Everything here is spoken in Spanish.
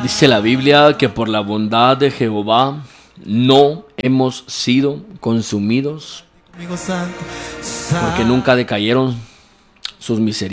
Dice la Biblia que por la bondad de Jehová no hemos sido consumidos, Amigo santo, porque nunca decayeron sus misericordias.